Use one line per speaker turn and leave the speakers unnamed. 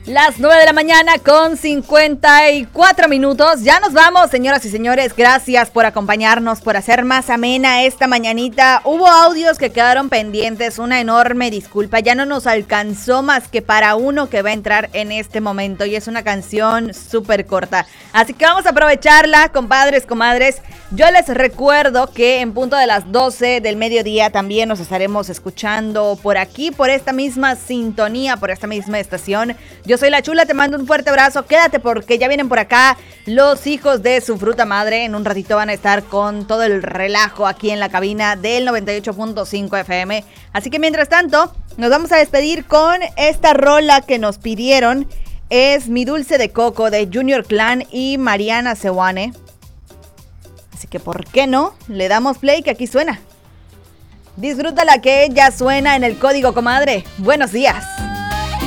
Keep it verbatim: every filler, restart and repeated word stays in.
Las nueve de la mañana con cincuenta y cuatro minutos. Ya nos vamos, señoras y señores. Gracias por acompañarnos, por hacer más amena esta mañanita. Hubo audios que quedaron pendientes, una enorme disculpa. Ya no nos alcanzó más que para uno que va a entrar en este momento. Y es una canción súper corta. Así que vamos a aprovecharla, compadres, comadres. Yo les recuerdo que en punto de las doce del mediodía también nos estaremos escuchando por aquí, por esta misma sintonía, por esta misma estación. Yo soy La Chula, te mando un fuerte abrazo. Quédate porque ya vienen por acá los hijos de su fruta madre. En un ratito van a estar con todo el relajo aquí en la cabina del noventa y ocho punto cinco F M. Así que mientras tanto, nos vamos a despedir con esta rola que nos pidieron. Es Mi Dulce de Coco de Junior Clan y Mariana Sewane. Así que, ¿por qué no? Le damos play que aquí suena. Disfrútala que ya suena en el código, comadre. Buenos días.